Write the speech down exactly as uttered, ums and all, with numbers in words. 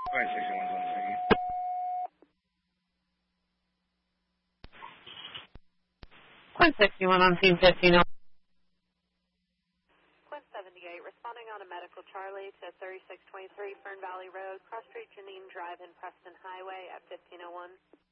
All right, sixty-one's on second. one sixty-one on scene fifteen. Quest seventy-eight, responding on a medical Charlie to thirty-six twenty-three Fern Valley Road, cross street Janine Drive and Preston Highway at fifteen oh one.